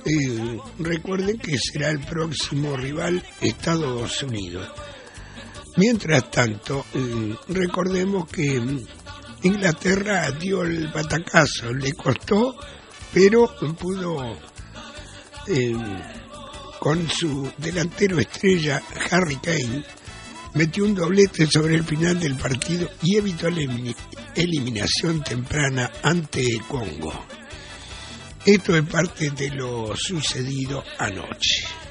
Recuerden que será el próximo rival Estados Unidos. Mientras tanto, recordemos que Inglaterra dio el batacazo, le costó, pero pudo, con su delantero estrella Harry Kane, metió un doblete sobre el final del partido y evitó la eliminación temprana ante Congo. Esto es parte de lo sucedido anoche.